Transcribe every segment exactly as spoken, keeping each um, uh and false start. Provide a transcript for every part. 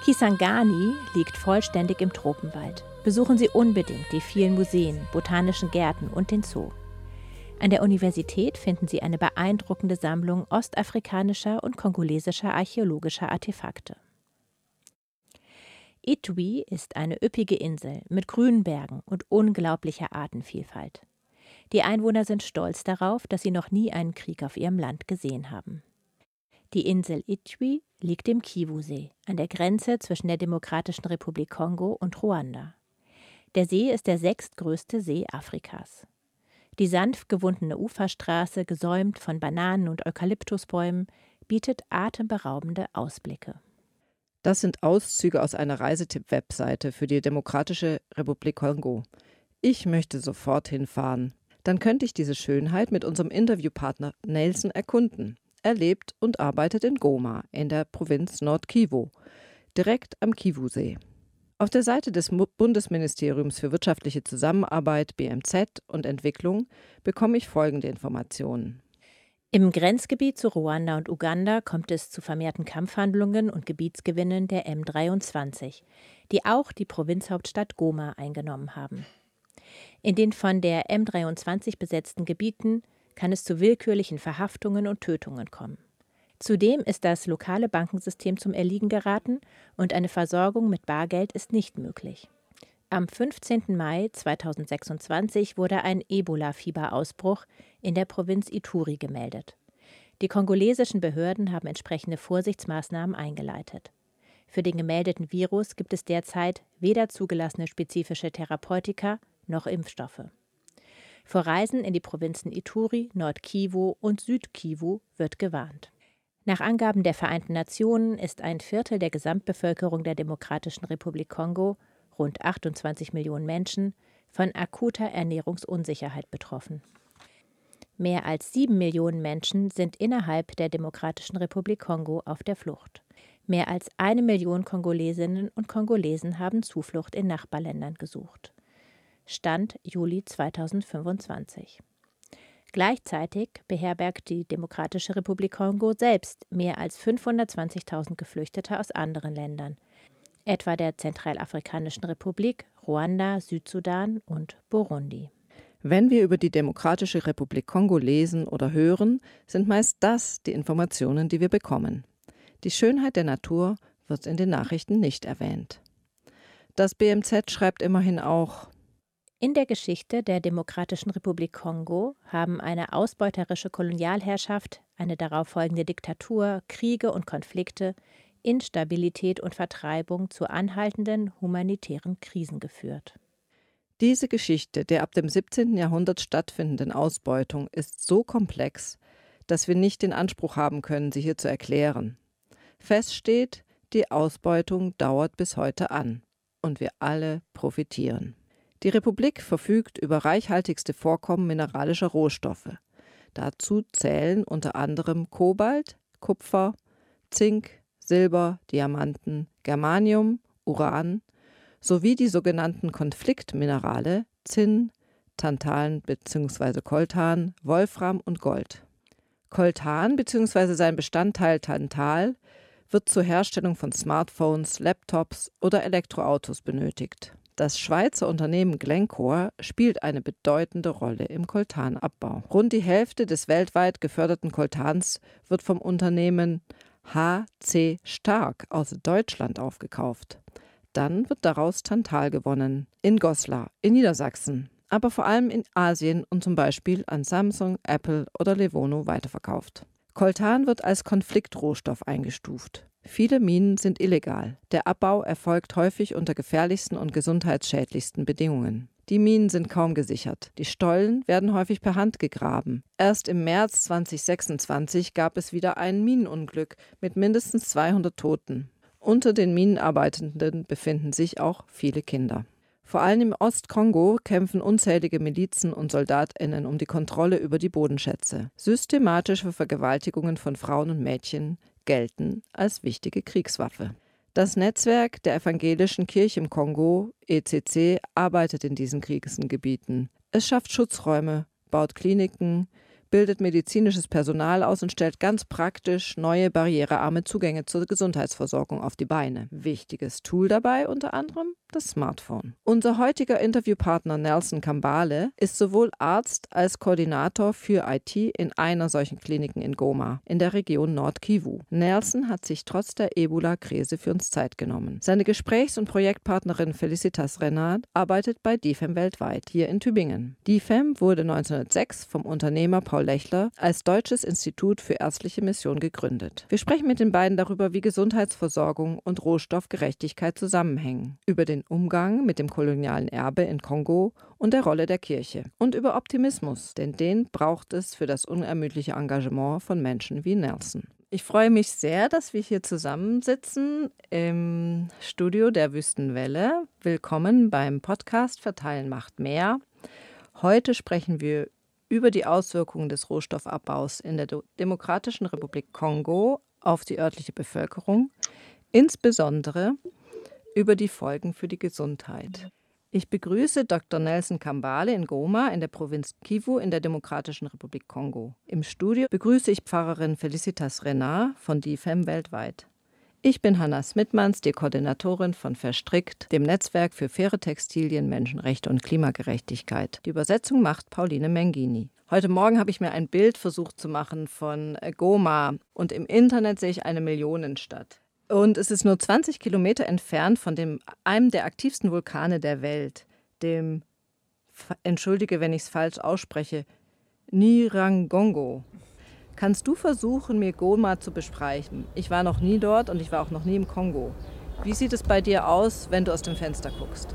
Kisangani liegt vollständig im Tropenwald. Besuchen Sie unbedingt die vielen Museen, botanischen Gärten und den Zoo. An der Universität finden Sie eine beeindruckende Sammlung ostafrikanischer und kongolesischer archäologischer Artefakte. Ituri ist eine üppige Insel mit grünen Bergen und unglaublicher Artenvielfalt. Die Einwohner sind stolz darauf, dass sie noch nie einen Krieg auf ihrem Land gesehen haben. Die Insel Ituri liegt im Kivu-See, an der Grenze zwischen der Demokratischen Republik Kongo und Ruanda. Der See ist der sechstgrößte See Afrikas. Die sanft gewundene Uferstraße, gesäumt von Bananen- und Eukalyptusbäumen, bietet atemberaubende Ausblicke. Das sind Auszüge aus einer Reisetipp-Webseite für die Demokratische Republik Kongo. Ich möchte sofort hinfahren. Dann könnte ich diese Schönheit mit unserem Interviewpartner Nelson erkunden. Er lebt und arbeitet in Goma, in der Provinz Nord-Kivu, direkt am Kivu-See. Auf der Seite des Bundesministeriums für wirtschaftliche Zusammenarbeit, B M Z und Entwicklung bekomme ich folgende Informationen. Im Grenzgebiet zu Ruanda und Uganda kommt es zu vermehrten Kampfhandlungen und Gebietsgewinnen der M dreiundzwanzig, die auch die Provinzhauptstadt Goma eingenommen haben. In den von der M dreiundzwanzig besetzten Gebieten kann es zu willkürlichen Verhaftungen und Tötungen kommen. Zudem ist das lokale Bankensystem zum Erliegen geraten und eine Versorgung mit Bargeld ist nicht möglich. Am fünfzehnten Mai zweitausendsechsundzwanzig wurde ein Ebola-Fieberausbruch in der Provinz Ituri gemeldet. Die kongolesischen Behörden haben entsprechende Vorsichtsmaßnahmen eingeleitet. Für den gemeldeten Virus gibt es derzeit weder zugelassene spezifische Therapeutika noch Impfstoffe. Vor Reisen in die Provinzen Ituri, Nord-Kivu und Süd-Kivu wird gewarnt. Nach Angaben der Vereinten Nationen ist ein Viertel der Gesamtbevölkerung der Demokratischen Republik Kongo, rund achtundzwanzig Millionen Menschen, von akuter Ernährungsunsicherheit betroffen. Mehr als sieben Millionen Menschen sind innerhalb der Demokratischen Republik Kongo auf der Flucht. Mehr als eine Million Kongolesinnen und Kongolesen haben Zuflucht in Nachbarländern gesucht. Stand Juli zweitausendfünfundzwanzig. Gleichzeitig beherbergt die Demokratische Republik Kongo selbst mehr als fünfhundertzwanzigtausend Geflüchtete aus anderen Ländern, etwa der Zentralafrikanischen Republik, Ruanda, Südsudan und Burundi. Wenn wir über die Demokratische Republik Kongo lesen oder hören, sind meist das die Informationen, die wir bekommen. Die Schönheit der Natur wird in den Nachrichten nicht erwähnt. Das B M Z schreibt immerhin auch: In der Geschichte der Demokratischen Republik Kongo haben eine ausbeuterische Kolonialherrschaft, eine darauffolgende Diktatur, Kriege und Konflikte, Instabilität und Vertreibung zu anhaltenden humanitären Krisen geführt. Diese Geschichte der ab dem siebzehnten Jahrhundert stattfindenden Ausbeutung ist so komplex, dass wir nicht den Anspruch haben können, sie hier zu erklären. Fest steht, die Ausbeutung dauert bis heute an und wir alle profitieren. Die Republik verfügt über reichhaltigste Vorkommen mineralischer Rohstoffe. Dazu zählen unter anderem Kobalt, Kupfer, Zink, Silber, Diamanten, Germanium, Uran sowie die sogenannten Konfliktminerale Zinn, Tantal bzw. Coltan, Wolfram und Gold. Coltan bzw. sein Bestandteil Tantal wird zur Herstellung von Smartphones, Laptops oder Elektroautos benötigt. Das Schweizer Unternehmen Glencore spielt eine bedeutende Rolle im Coltanabbau. Rund die Hälfte des weltweit geförderten Coltans wird vom Unternehmen H C Stark aus Deutschland aufgekauft. Dann wird daraus Tantal gewonnen, in Goslar, in Niedersachsen, aber vor allem in Asien und zum Beispiel an Samsung, Apple oder Levono weiterverkauft. Coltan wird als Konfliktrohstoff eingestuft. Viele Minen sind illegal. Der Abbau erfolgt häufig unter gefährlichsten und gesundheitsschädlichsten Bedingungen. Die Minen sind kaum gesichert. Die Stollen werden häufig per Hand gegraben. Erst im März zweitausendsechsundzwanzig gab es wieder ein Minenunglück mit mindestens zweihundert Toten. Unter den Minenarbeitenden befinden sich auch viele Kinder. Vor allem im Ostkongo kämpfen unzählige Milizen und SoldatInnen um die Kontrolle über die Bodenschätze. Systematische Vergewaltigungen von Frauen und Mädchen gelten als wichtige Kriegswaffe. Das Netzwerk der Evangelischen Kirche im Kongo, E C C, arbeitet in diesen Krisengebieten. Es schafft Schutzräume, baut Kliniken, bildet medizinisches Personal aus und stellt ganz praktisch neue barrierearme Zugänge zur Gesundheitsversorgung auf die Beine. Wichtiges Tool dabei unter anderem das Smartphone. Unser heutiger Interviewpartner Nelson Kambale ist sowohl Arzt als Koordinator für I T in einer solchen Kliniken in Goma, in der Region Nord-Kivu. Nelson hat sich trotz der Ebola-Krise für uns Zeit genommen. Seine Gesprächs- und Projektpartnerin Felicitas Renard arbeitet bei D I F E M weltweit, hier in Tübingen. D I F E M wurde neunzehnhundertsechs vom Unternehmer Paul Lechler als Deutsches Institut für ärztliche Mission gegründet. Wir sprechen mit den beiden darüber, wie Gesundheitsversorgung und Rohstoffgerechtigkeit zusammenhängen, über den Umgang mit dem kolonialen Erbe in Kongo und der Rolle der Kirche und über Optimismus, denn den braucht es für das unermüdliche Engagement von Menschen wie Nelson. Ich freue mich sehr, dass wir hier zusammensitzen im Studio der Wüstenwelle. Willkommen beim Podcast Verteilen macht mehr. Heute sprechen wir über die Auswirkungen des Rohstoffabbaus in der Demokratischen Republik Kongo auf die örtliche Bevölkerung, insbesondere über die Folgen für die Gesundheit. Ich begrüße Doktor Nelson Kambale in Goma in der Provinz Kivu in der Demokratischen Republik Kongo. Im Studio begrüße ich Pfarrerin Felicitas Renard von D I F E M weltweit. Ich bin Hanna Smitmans, die Koordinatorin von Verstrickt, dem Netzwerk für faire Textilien, Menschenrechte und Klimagerechtigkeit. Die Übersetzung macht Pauline Mengini. Heute Morgen habe ich mir ein Bild versucht zu machen von Goma und im Internet sehe ich eine Millionenstadt. Und es ist nur zwanzig Kilometer entfernt von dem, einem der aktivsten Vulkane der Welt, dem, entschuldige, wenn ich es falsch ausspreche, Nyiragongo. Kannst du versuchen, mir Goma zu beschreiben? Ich war noch nie dort und ich war auch noch nie im Kongo. Wie sieht es bei dir aus, wenn du aus dem Fenster guckst?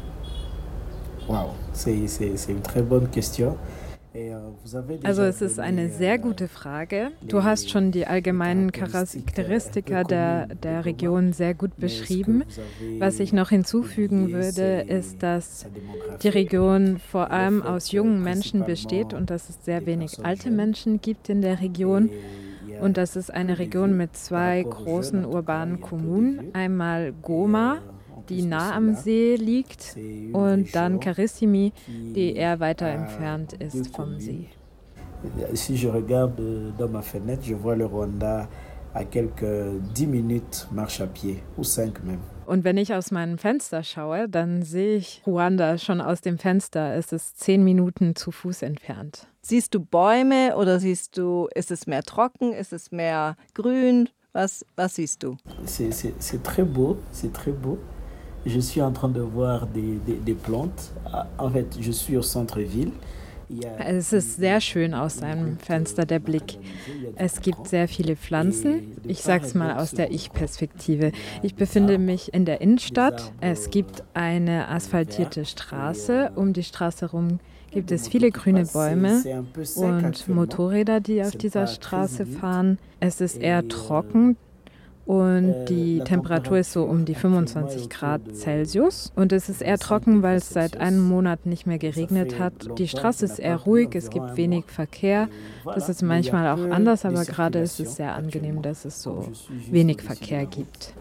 Wow, c'est, c'est, c'est une très bonne question. Also es ist eine sehr gute Frage. Du hast schon die allgemeinen Charakteristika der, der Region sehr gut beschrieben. Was ich noch hinzufügen würde, ist, dass die Region vor allem aus jungen Menschen besteht und dass es sehr wenig alte Menschen gibt in der Region. Und das ist eine Region mit zwei großen urbanen Kommunen. Einmal Goma, die nah am See liegt, und dann Karissimi, die eher weiter entfernt ist vom See. Si je regarde dans ma fenêtre, je vois le Rwanda à quelques dix minutes marche à pied, ou cinq même. Und wenn ich aus meinem Fenster schaue, dann sehe ich Ruanda schon aus dem Fenster. Es ist zehn Minuten zu Fuß entfernt. Siehst du Bäume oder siehst du, ist es mehr trocken, ist es mehr grün? Was, was siehst du? C'est, c'est, c'est très beau, c'est très beau. Je suis en train de voir des, des, des plantes. En fait, je suis au centre-ville. Es ist sehr schön aus seinem Fenster, der Blick. Es gibt sehr viele Pflanzen. Ich sage es mal aus der Ich-Perspektive. Ich befinde mich in der Innenstadt. Es gibt eine asphaltierte Straße. Um die Straße herum gibt es viele grüne Bäume und Motorräder, die auf dieser Straße fahren. Es ist eher trocken. Und die Temperatur ist so um die fünfundzwanzig Grad Celsius. Und es ist eher trocken, weil es seit einem Monat nicht mehr geregnet hat. Die Straße ist eher ruhig, es gibt wenig Verkehr. Das ist manchmal auch anders, aber gerade ist es sehr angenehm, dass es so wenig Verkehr gibt.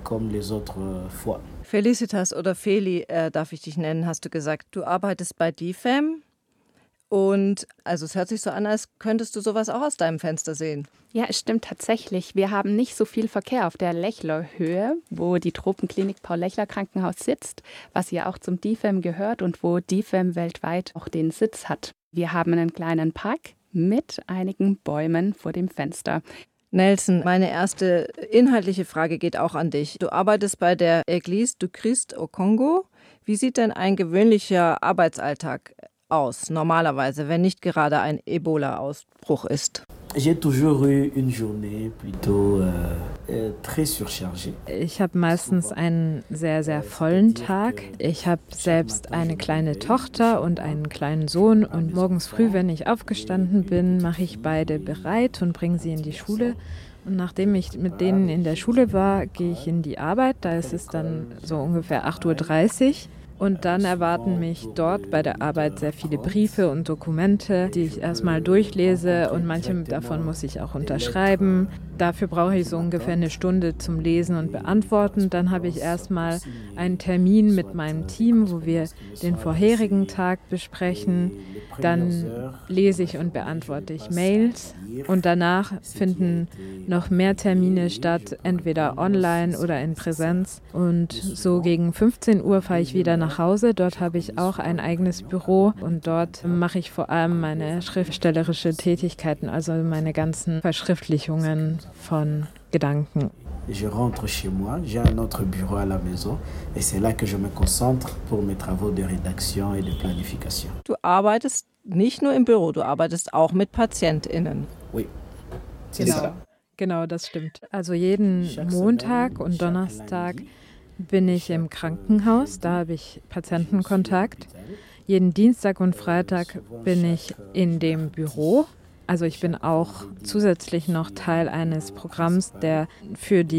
Felicitas oder Feli, äh, darf ich dich nennen, hast du gesagt. Du arbeitest bei D I F E M. Und also es hört sich so an, als könntest du sowas auch aus deinem Fenster sehen. Ja, es stimmt tatsächlich. Wir haben nicht so viel Verkehr auf der Lechlerhöhe, wo die Tropenklinik Paul-Lechler-Krankenhaus sitzt, was ja auch zum D I F E M gehört und wo D I F E M weltweit auch den Sitz hat. Wir haben einen kleinen Park mit einigen Bäumen vor dem Fenster. Nelson, meine erste inhaltliche Frage geht auch an dich. Du arbeitest bei der Église du Christ au Congo. Wie sieht denn ein gewöhnlicher Arbeitsalltag aus, normalerweise, wenn nicht gerade ein Ebola-Ausbruch ist? J'ai toujours eu une journée plutôt euh, très surchargée. Ich habe meistens einen sehr, sehr vollen Tag. Ich habe selbst eine kleine Tochter und einen kleinen Sohn und morgens früh, wenn ich aufgestanden bin, mache ich beide bereit und bringe sie in die Schule. Und nachdem ich mit denen in der Schule war, gehe ich in die Arbeit. Da ist es dann so ungefähr acht Uhr dreißig. Und dann erwarten mich dort bei der Arbeit sehr viele Briefe und Dokumente, die ich erstmal durchlese, und manche davon muss ich auch unterschreiben. Dafür brauche ich so ungefähr eine Stunde zum Lesen und Beantworten. Dann habe ich erstmal einen Termin mit meinem Team, wo wir den vorherigen Tag besprechen. Dann lese ich und beantworte ich Mails. Und danach finden noch mehr Termine statt, entweder online oder in Präsenz. Und so gegen fünfzehn Uhr fahre ich wieder nach Hause. Dort habe ich auch ein eigenes Büro und dort mache ich vor allem meine schriftstellerische Tätigkeiten, also meine ganzen Verschriftlichungen von Gedanken. Je rentre chez moi, j'ai un autre bureau à la maison et c'est là que je me concentre pour mes travaux de rédaction et de planification. Du arbeitest nicht nur im Büro, du arbeitest auch mit PatientInnen. Oui. Genau. Genau, das stimmt. Also jeden Montag und Donnerstag bin ich im Krankenhaus, da habe ich Patientenkontakt. Jeden Dienstag und Freitag bin ich in dem Büro. Also ich bin auch zusätzlich noch Teil eines Programms, der für die